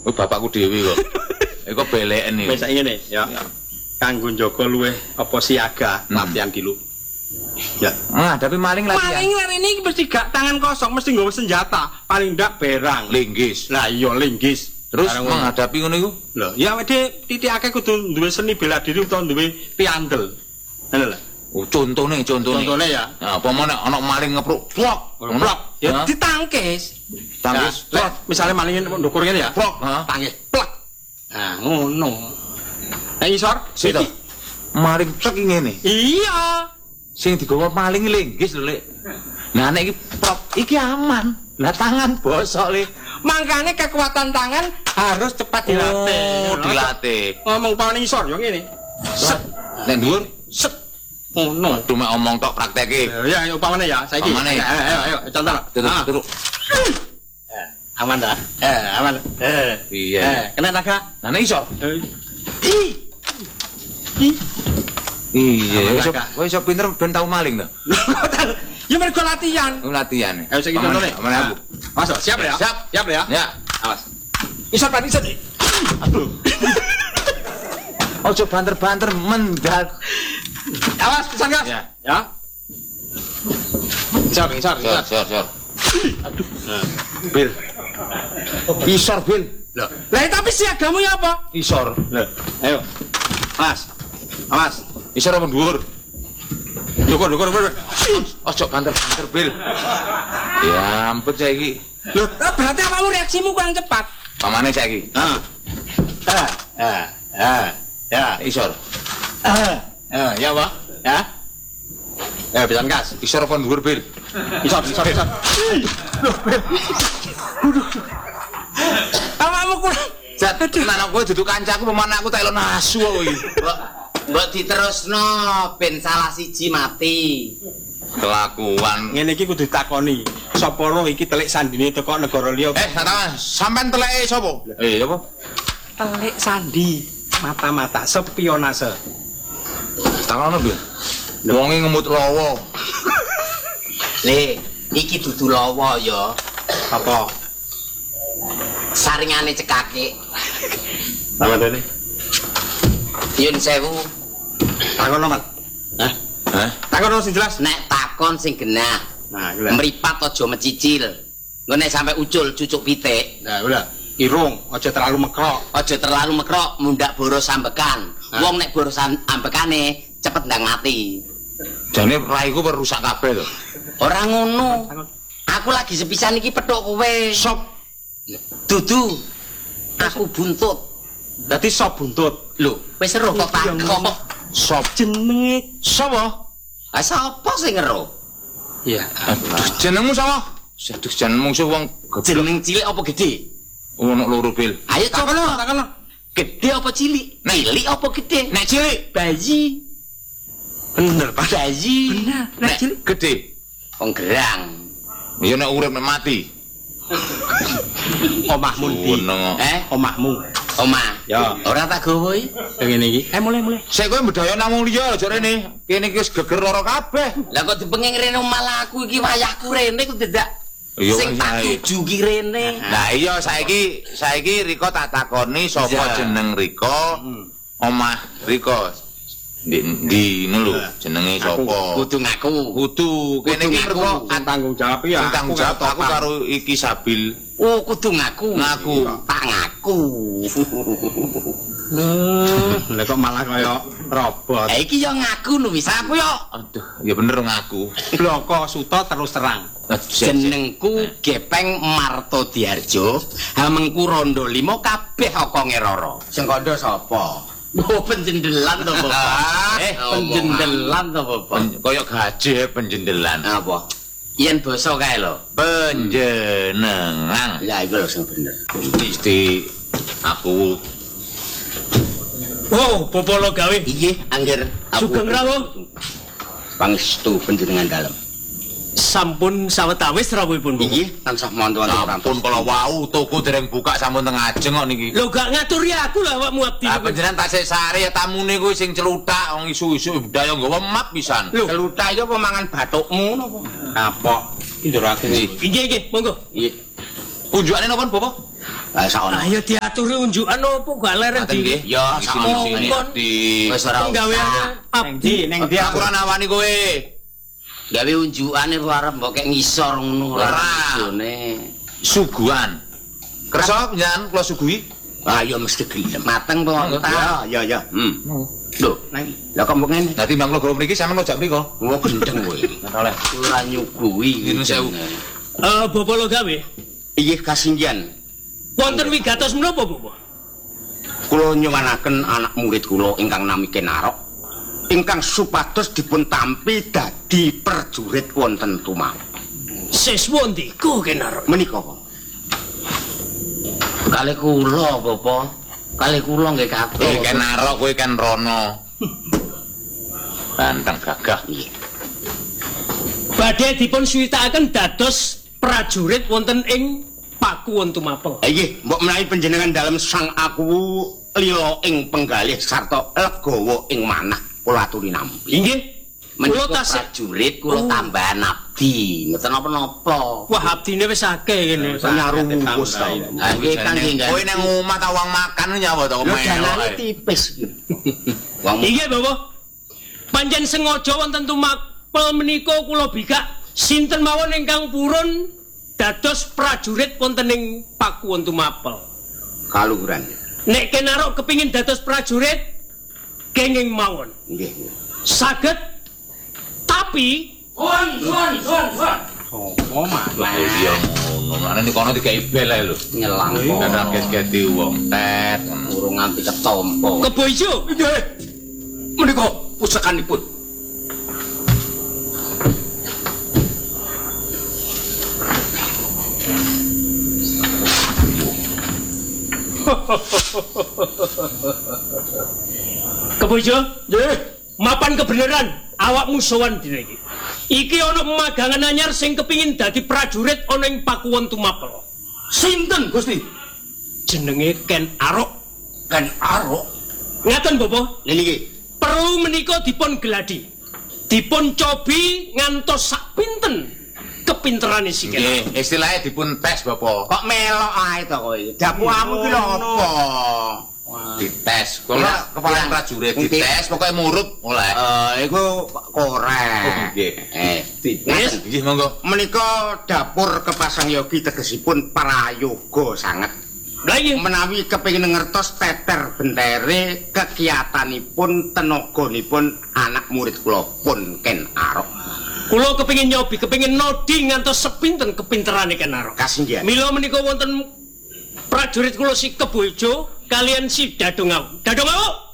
Oh bapakku dhewe kok. Iku beleken iki. Wis ngene ya. Kanggo njaga luweh apa siaga latihan dulu. Ya. Tapi maling latihan. Maling lari ini mesti gak tangan kosong, mesti nggawa senjata. Paling ndak berang. Linggis. Lah iya linggis. Terus menghadapi ngono iku? Lho, ya awake titikake kudu duwe seni bela diri utawa duwe piandel. Ngono lho. Oh contone. Contone ya. Nah, apa meneh ana maling ngepruk. Plok. Ya ditangkis. Tangkis. Misalnya malingin ndukur ngene ya. Plok. Tangkis. Plok. Nah, ngono. Nah, isor, Sito. Maling plek ngene. Iya. Sing digawa maling linggis lho, Lek. Nah, nek iki prop iki aman. Lah tangan bosok, Lek. Makanya kekuatan tangan harus cepat dilatih. Oh, dilatih. Ngomong paling isor yo ngene. Set. Nek dhuwur, Set. Ngono. cuma omong tok prakteke. Ya, upamane ya, saiki. Upamane ya. Ayo, contoh. Terus. Aman dah. Aman. Iya. Kena naga. Nah, nek iso. Ih. Iya, kowe iso pinter ben tau maling to. Ya mergo latihan. Latihan. Ayo saiki contohne. Amane aku. Masuk, siap ya? Siap ya? Ya. Awas. Isor pan isor. Aduh. Ojo banter-banter mendak. Awas, pisan gas. Ya. Isor. Sor. Aduh. Bil. Isor, Bil. Loh. Lah tapi siagamu ya apa? Isor. Loh. Ayo. Awas. Isor apa dhuwur? Dukur. Ojo banter-banter, Bil. Ya ampun saiki. Loh, berarti apamu reaksimu kurang cepat. Pamane saiki. Ya. Isor. Ya, Pak. Ya. Ya, pisan gas. Isor apa dhuwur, Bil? Isor. Loh, Bil. Apamu kurang. Jat, tenan kowe duduk kancaku pemane aku tak elok nasu kok iki. Mbok diterusno ben salah siji mati. Kelakuan. Ngene iki kudu ditakoni. Sapa roh iki telik sandine teko negara liya? Sataman, sampean teleke sapa? Apa? Telik sandi, mata-mata spionase. Takono, Bil. Wonge ngemut lawa. Le, iki dudu lawa ya. Apa? Saringane cekake. Apa dene? Yun sewu. Takono, Mas. Hah? Takono sing jelas. Nek takon sing genah. Nah, iki lho. Mripat aja mecicil. Engko nek sampe ucul cucuk pitik. Nah, udah. Irung, aja terlalu mekrok. Aja terlalu mekrok mundak boros ambekan. Wong nek boros ambekane cepet ndang mati. Jane raiku perusak kabeh to. Ora ngono. Aku lagi sepisan iki pethuk kowe. Sop. Dudu. Aku buntut. Dadi sop buntut. Lho, wis ero kok takok. Sop jenenge sapa? Ah sapa sing ero? Iya. Aduh, jenengmu sapa? Aduh, jenengmu sing wong Jeneng cilik apa gede? ono loro, Bil. Ayo coba. Takono. Gede apa cilik? Cilik apa gede? Nek cilik Bayi. Bener, Pak. Bayi. Bener, nek cilik. gede. Wong gerang. Ya nek urip nek mati. Omahmu ndi? Omahmu. Omah. Ya. Ora tak gawe. Ngene iki. Mulai. Sik kowe mbedaya nang wong liya aja rene. Kene iki wis geger lara kabeh. Lah kok dipenging rene malah aku iki wayahku rene ku dadak. Sing tak tuju ki rene. Lah iya saiki Riko tak takoni sapa jeneng Riko? Omah Riko. Ndi ngono lho jenenge sapa? Kudu ngaku. Kudu kene iki mergo tanggung jawab ya. tanggung jawab aku karo iki Sabil. Oh, kudu ngaku. Tak ngaku. Lah kok malah kaya robot. Iki yo ngaku lho wis aku yo. Aduh, ya bener ngaku. Bloko Suto terus terang. Jenengku Gepeng Marto Diarjo. Hamengku rondo 5 kabeh okonge Roro. Sing kandha sapa? Oh, penjendelan to, Bapak. Penjendelan to, Bapak. Kaya gajah penjendelan. Apa? Yen basa kae lho. Penjenengan. Lah iku lho sing bener. Isti aku Oh, popolo gawe. Iki angger Sugeng rawuh. Pangestu panjenengan dalem. Sampun sawetawis rawuhipun, Bu. Iki tansah mantun-mantun. ampun kala wau toko dereng buka sampun teng ajeng kok niki. Lho gak ngaturi aku lah awakmu abdi. Lah panjenengan tak sik sare ya tamune kuwi sing celuthak wong isu-isu budaya nggawa map pisan. Lho, celuthak iki apa mangan bathukmu napa? Kapok. Indra aku. Iki, Monggo. Iki. Unjukane napa, Bapak? Lah sakono. Ayo diaturi unjukan opo gak leren di. Ya sakono di wis ora penggaweane abdi ning ndi aku ora nawani kowe. gawe unjukane arep mbok kek ngisor ngono bojone. Suguhan. Kersa njan kula suguhi. Ah ya mesti gelem. Mateng to ta. Ya. Lho, lah kok ngene. Dadi manglo kula mriki sampean ngojak mriko. Wong gendeng kowe. Oleh. Ora nyuguhi. Dino sewu. Bapak lo gawe. Inggih kasinggihan. Wonten wigatos menapa, Bapak? Kula nyuwanaken anak murid kula ingkang nami Kenarok ingkang supados dipun tampi dadi prajurit wonten Tumapel. Seswa ndika Kenarok. Menika apa? Kalih kula, Bapak. Kalih kula nggih kabeh. Kenarok kowe kan rono. Banteng gagah. Badhe dipun suwitakaken dados prajurit wonten ing Pakuwon Tumapel. Nggih, mbok menawi panjenengan dalem sang aku lila ing penggalih sarta legawa ing manah kula aturi nampi. Inggih. Kula Menika tasih prajurit kula tambahan abdi, mboten napa-napa. wah abdine wis akeh kene. Nyarungkus ta. Nggih kangge Kowe nang omah ta wong makan nyawa ta lho danane tipis. Wong Inggih, Bapak. Panjen sengaja wonten Tumapel menika kula bikak sinten mawon ingkang purun dados prajurit wonten ing Pakuwon Tumapel. kaluhuran. Nek Kenarok kepingin dados prajurit kenging mawon. Nggih. Saged tapi Oh, malah. Iya ngono. Mane nek kono digawe bel ae lho. Nyelang Kadang kes-keti wong tet. urung nganti ketompo. Kebo ijo. Nggih. Menika pusakanipun. Kebo ijo. Nggih. Mapan kebenaran awakmu sowan dina iki. Iki ana magangan anyar sing kepingin dadi prajurit ana ing Pakuwon Tumapel. Sinten, Gusti? Jenenge Ken Arok. Kan Arok. Ngaten, Bapak. Lha niki. Perlu menika dipun geladi. Dipun cobi ngantos sak pinten kepinterane si Ken. Nggih, istilahnya dipun tes Bapak. Kok melok ae to kowe? Dapuamu ki lho apa? Dites. Kula kepala prajurit dites pokoke murup oleh. Iku korek. Nggih. Dites. Nggih monggo. Menika dapur kepasang yogi tegesipun prayoga sanget. Lah iya. Menawi kepengin ngertos teter bentere kegiatanipun tenaganipun anak murid kula pun Ken Arok. Kula kepengin nyobi, kepengin nodi ngantos sepinten kepinterane Ken Arok. Kasinggihan. Mila menika wonten prajurit kula si Kebo Ijo kalian si Dadongau. Dadongau.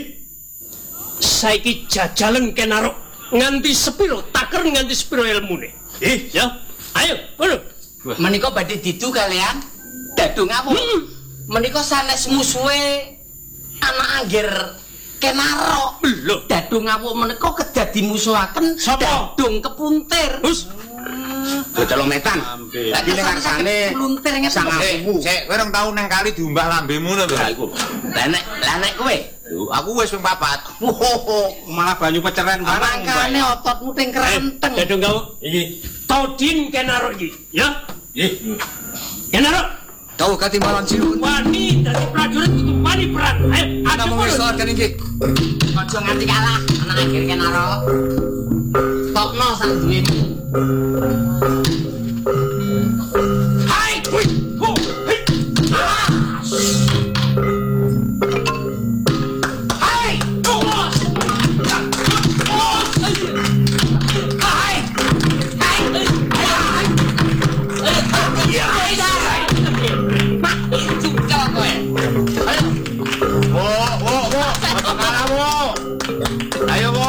Saiki jajalen Ken Arok nganti sepiro taker nganti sepiro ilmune. Ya. Ayo, ngono. Menika badhe didu kalian Dadongau. Menika sanes musuhe anak angger Ken Arok. Lho, Dadongau menika kedadi musuhaken Dadong Kepuntir. Hus. Dodolometan. Lah iki ngarsane luntir Sik, sang aku. sik, kowe rong tau nang kali diumbah lambemu ngono lho. Lah iku. Lah nek kowe Aku wis ping 4. Malah banyu peceren barang. mangkane ototmu ting kerenteng. Dadongau. Iki. Todin Ken Arok iki, ya. Nggih. Ken Arok. Kau katimbalan sinuhun. Wani dadi prajurit kudu wani perang. Ayo, adu Namun pun. istorkan ini. Aja nganti kalah anak akhir Ken Arok. Tokno sak duwemu. Hai, hui, ho, hei. Hai, ho, Ayo, Bu.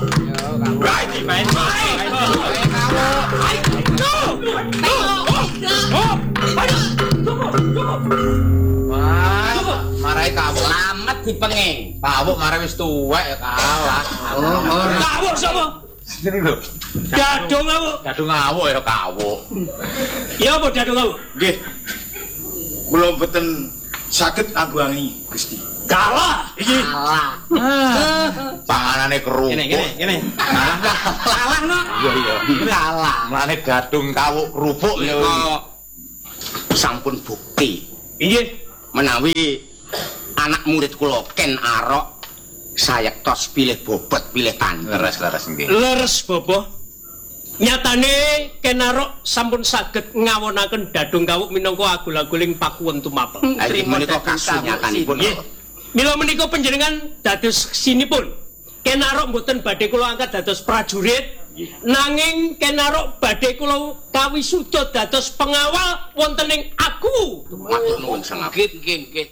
Wah, marai kamu. Selamat dipenging. Kamu marai wis tuwek ya kalah. Kawuk sapa? Sini lho. Dadongau. Gadung ngawuk ya kawuk. Ya apa Dadongau? Nggih. Kula mboten saged angguangi Gusti. Kalah. Iki Kalah. Panganane kerupuk. Ngene. Kalah no. Iya iya. Kalah. Mulane gadung kawuk kerupuk ya. Menika sampun bukti Inggih. Menawi anak murid kula Ken Arok sayektos pilih bobot pilih tanding. Leres nggih. Leres Bobo. Nyatane Ken Arok sampun saged ngawonaken Dadung Kawuk minangka agul-aguling pakuwon tumapel. Nggih menika kasunyatanipun. Nggih. Mila menika panjenengan dados sinipun. Ken Arok mboten badhe kula angkat dados prajurit. Nanging Ken Arok badhe kula kawisuda dados pengawal wonten ing aku. Matur nuwun sangat. Nggih.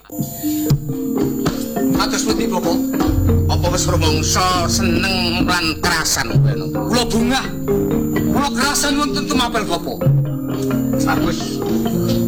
Atus pundi Bapak? Apa wis rumangsa seneng lan kerasan kowe? Kula bungah. Kula kerasan wonten tumapel Bapak. Bagus.